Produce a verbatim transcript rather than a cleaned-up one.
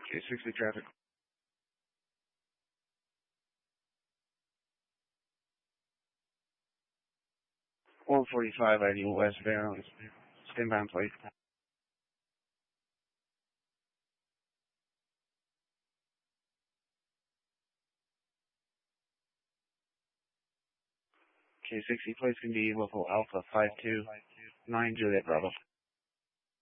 Okay, sixty traffic. one forty-five ideal westbound. Standbound plate. Okay, sixty place can be local Alpha five two nine Juliet Bravo.